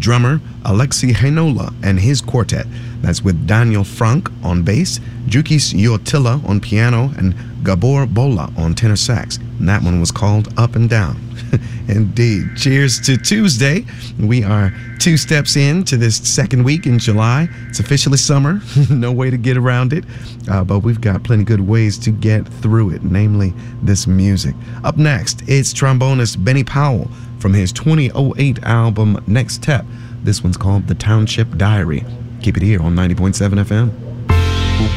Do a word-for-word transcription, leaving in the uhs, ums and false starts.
drummer Alexei Heinola and his quartet. That's with Daniel Frank on bass, Jukis Yotila on piano, and Gabor Bola on tenor sax. And that one was called Up and Down. Indeed. Cheers to Tuesday. We are two steps into this second week in July. It's officially summer. No way to get around it. Uh, but we've got plenty good ways to get through it, namely this music. Up next, it's trombonist Benny Powell from his twenty oh eight album Next Step. This one's called The Township Diary. Keep it here on ninety point seven F M.